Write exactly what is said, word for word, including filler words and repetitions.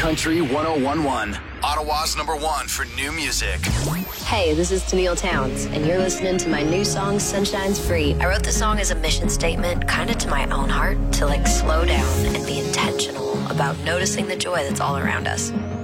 Country one oh one one, Ottawa's number one for new music. Hey, this is Tennille Towns, and you're listening to my new song, Sunshine's Free. I wrote this song as a mission statement, kind of to my own heart, to like slow down and be intentional about noticing the joy that's all around us.